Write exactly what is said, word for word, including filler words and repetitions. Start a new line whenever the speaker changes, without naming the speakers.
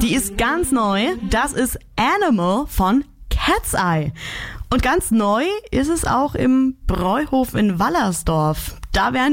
Die ist ganz neu. Das ist Animal von Cat's Eye. Und ganz neu ist es auch im Bräuhof in Wallersdorf. Da werden